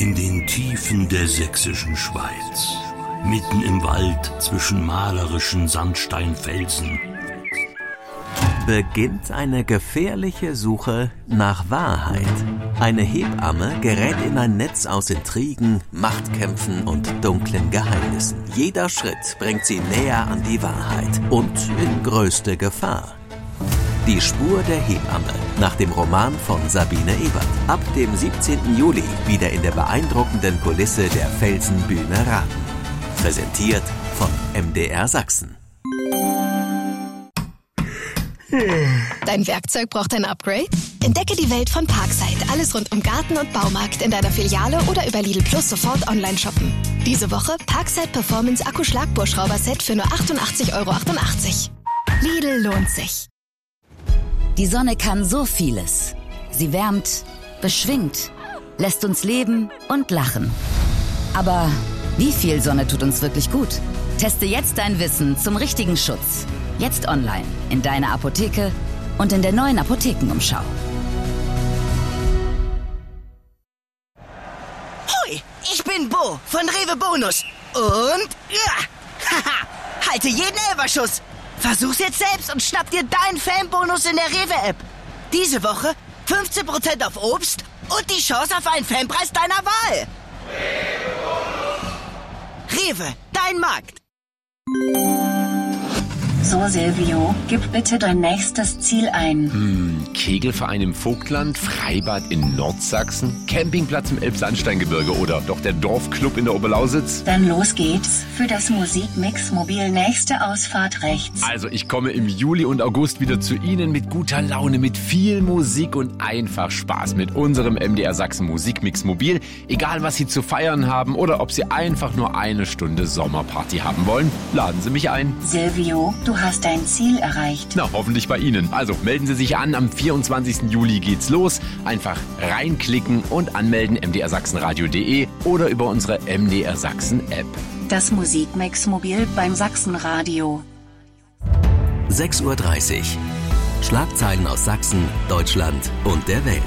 In den Tiefen der sächsischen Schweiz, mitten im Wald zwischen malerischen Sandsteinfelsen, beginnt eine gefährliche Suche nach Wahrheit. Eine Hebamme gerät in ein Netz aus Intrigen, Machtkämpfen und dunklen Geheimnissen. Jeder Schritt bringt sie näher an die Wahrheit und in größte Gefahr. Die Spur der Hebamme, nach dem Roman von Sabine Ebert. Ab dem 17. Juli wieder in der beeindruckenden Kulisse der Felsenbühne Raten. Präsentiert von MDR Sachsen. Dein Werkzeug braucht ein Upgrade? Entdecke die Welt von Parkside. Alles rund um Garten und Baumarkt in deiner Filiale oder über Lidl Plus sofort online shoppen. Diese Woche Parkside Performance Akku-Schlagbohrschrauber-Set für nur 88,88 €. Lidl lohnt sich. Die Sonne kann so vieles. Sie wärmt, beschwingt, lässt uns leben und lachen. Aber wie viel Sonne tut uns wirklich gut? Teste jetzt dein Wissen zum richtigen Schutz. Jetzt online, in deiner Apotheke und in der neuen Apothekenumschau. Hoi, ich bin Bo von Rewe Bonus. Und haha, halte jeden Elferschuss. Versuch's jetzt selbst und schnapp dir deinen Fanbonus in der Rewe-App. Diese Woche 15% auf Obst und die Chance auf einen Fanpreis deiner Wahl. Rewe, dein Markt. So, Silvio, gib bitte dein nächstes Ziel ein. Kegelverein im Vogtland, Freibad in Nordsachsen, Campingplatz im Elbsandsteingebirge oder doch der Dorfclub in der Oberlausitz? Dann los geht's. Für das Musikmix Mobil nächste Ausfahrt rechts. Also ich komme im Juli und August wieder zu Ihnen mit guter Laune, mit viel Musik und einfach Spaß mit unserem MDR Sachsen Musikmix Mobil. Egal was Sie zu feiern haben oder ob Sie einfach nur eine Stunde Sommerparty haben wollen, laden Sie mich ein. Silvio, du hast dein Ziel erreicht. Na, hoffentlich bei Ihnen. Also melden Sie sich an, am 24. Juli geht's los. Einfach reinklicken und anmelden mdrsachsenradio.de oder über unsere MDR Sachsen App. Das Musikmix Mobil beim Sachsenradio. 6:30 Uhr. Schlagzeilen aus Sachsen, Deutschland und der Welt.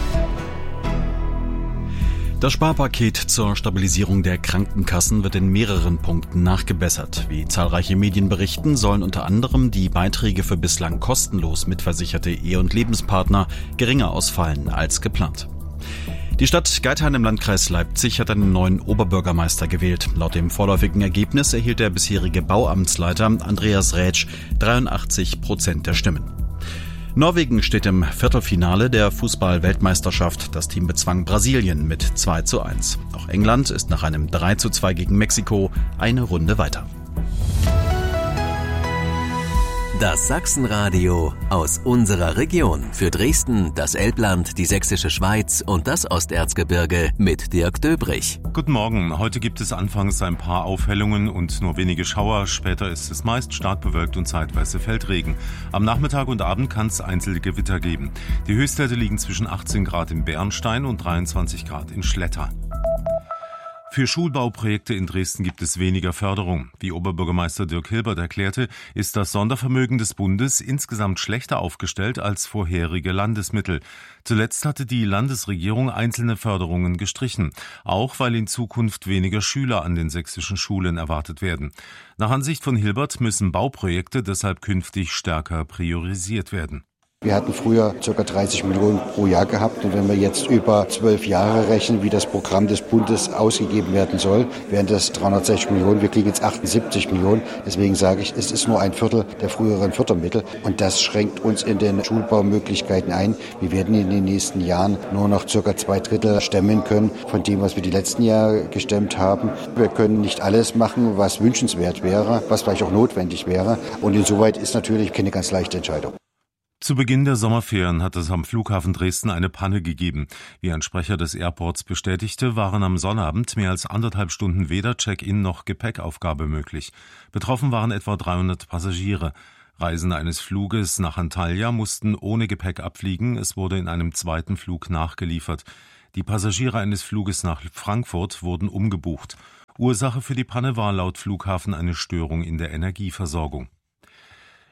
Das Sparpaket zur Stabilisierung der Krankenkassen wird in mehreren Punkten nachgebessert. Wie zahlreiche Medien berichten, sollen unter anderem die Beiträge für bislang kostenlos mitversicherte Ehe- und Lebenspartner geringer ausfallen als geplant. Die Stadt Geithain im Landkreis Leipzig hat einen neuen Oberbürgermeister gewählt. Laut dem vorläufigen Ergebnis erhielt der bisherige Bauamtsleiter Andreas Rätsch 83% der Stimmen. Norwegen steht im Viertelfinale der Fußball-Weltmeisterschaft. Das Team bezwang Brasilien mit 2:1. Auch England ist nach einem 3:2 gegen Mexiko eine Runde weiter. Das Sachsenradio aus unserer Region. Für Dresden, das Elbland, die Sächsische Schweiz und das Osterzgebirge mit Dirk Döbrich. Guten Morgen. Heute gibt es anfangs ein paar Aufhellungen und nur wenige Schauer. Später ist es meist stark bewölkt und zeitweise fällt Regen. Am Nachmittag und Abend kann es einzelne Gewitter geben. Die Höchstwerte liegen zwischen 18 Grad in Bernstein und 23 Grad in Schletter. Für Schulbauprojekte in Dresden gibt es weniger Förderung. Wie Oberbürgermeister Dirk Hilbert erklärte, ist das Sondervermögen des Bundes insgesamt schlechter aufgestellt als vorherige Landesmittel. Zuletzt hatte die Landesregierung einzelne Förderungen gestrichen, auch weil in Zukunft weniger Schüler an den sächsischen Schulen erwartet werden. Nach Ansicht von Hilbert müssen Bauprojekte deshalb künftig stärker priorisiert werden. Wir hatten früher ca. 30 Millionen pro Jahr gehabt und wenn wir jetzt über 12 Jahre rechnen, wie das Programm des Bundes ausgegeben werden soll, wären das 360 Millionen. Wir kriegen jetzt 78 Millionen. Deswegen sage ich, es ist nur ein Viertel der früheren Fördermittel und das schränkt uns in den Schulbaumöglichkeiten ein. Wir werden in den nächsten Jahren nur noch ca. 2/3 stemmen können von dem, was wir die letzten Jahre gestemmt haben. Wir können nicht alles machen, was wünschenswert wäre, was vielleicht auch notwendig wäre und insoweit ist natürlich keine ganz leichte Entscheidung. Zu Beginn der Sommerferien hat es am Flughafen Dresden eine Panne gegeben. Wie ein Sprecher des Airports bestätigte, waren am Sonnabend mehr als 1,5 Stunden weder Check-in noch Gepäckaufgabe möglich. Betroffen waren etwa 300 Passagiere. Reisende eines Fluges nach Antalya mussten ohne Gepäck abfliegen. Es wurde in einem zweiten Flug nachgeliefert. Die Passagiere eines Fluges nach Frankfurt wurden umgebucht. Ursache für die Panne war laut Flughafen eine Störung in der Energieversorgung.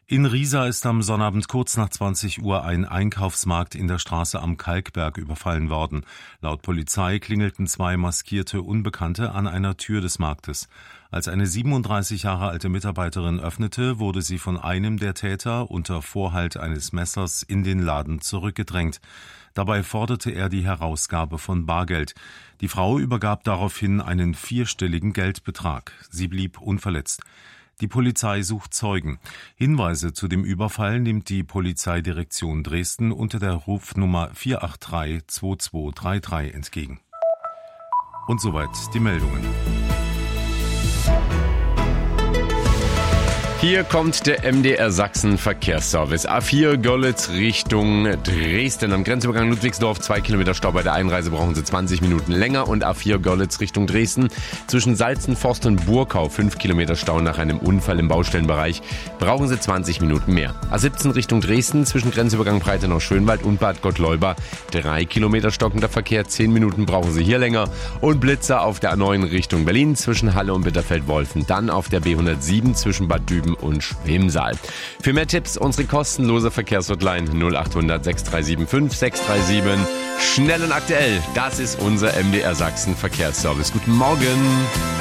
In Riesa ist am Sonnabend kurz nach 20 Uhr ein Einkaufsmarkt in der Straße am Kalkberg überfallen worden. Laut Polizei klingelten 2 maskierte Unbekannte an einer Tür des Marktes. Als eine 37 Jahre alte Mitarbeiterin öffnete, wurde sie von einem der Täter unter Vorhalt eines Messers in den Laden zurückgedrängt. Dabei forderte er die Herausgabe von Bargeld. Die Frau übergab daraufhin einen 4-stelligen Geldbetrag. Sie blieb unverletzt. Die Polizei sucht Zeugen. Hinweise zu dem Überfall nimmt die Polizeidirektion Dresden unter der Rufnummer 483 2233 entgegen. Und soweit die Meldungen. Hier kommt der MDR Sachsen Verkehrsservice. A4 Görlitz Richtung Dresden. Am Grenzübergang Ludwigsdorf 2 Kilometer Stau. Bei der Einreise brauchen Sie 20 Minuten länger. Und A4 Görlitz Richtung Dresden. Zwischen Salzenforst und Burkau 5 Kilometer Stau nach einem Unfall im Baustellenbereich. Brauchen Sie 20 Minuten mehr. A17 Richtung Dresden. Zwischen Grenzübergang Breitenau-Schönwald und Bad Gottleuba 3 Kilometer stockender Verkehr. 10 Minuten brauchen Sie hier länger. Und Blitzer auf der A9 Richtung Berlin. Zwischen Halle und Bitterfeld-Wolfen. Dann auf der B107 zwischen Bad Düben und Schwemsaal. Für mehr Tipps unsere kostenlose Verkehrshotline 0800 6375 637. Schnell und aktuell, das ist unser MDR Sachsen Verkehrsservice. Guten Morgen.